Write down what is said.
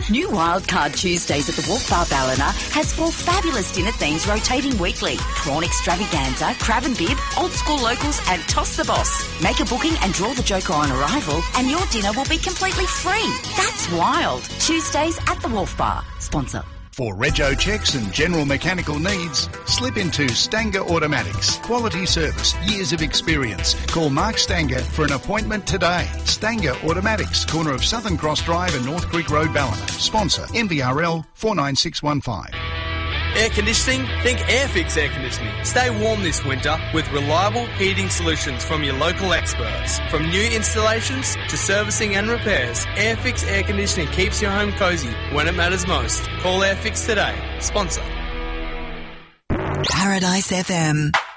New Wildcard Tuesdays at the Wolf Bar Ballina has 4 fabulous dinner themes rotating weekly. Prawn extravaganza, crab and bib, old school locals and toss the boss. Make a booking and draw the joker on arrival and your dinner will be completely free. That's wild. Tuesdays at the Wolf Bar. Sponsor. For rego checks and general mechanical needs, slip into Stanger Automatics. Quality service, years of experience. Call Mark Stanger for an appointment today. Stanger Automatics, corner of Southern Cross Drive and North Creek Road, Ballina. Sponsor, NVRL 49615. Air conditioning? Think Airfix Air Conditioning. Stay warm this winter with reliable heating solutions from your local experts. From new installations to servicing and repairs, Airfix Air Conditioning keeps your home cosy when it matters most. Call Airfix today. Sponsor. Paradise FM.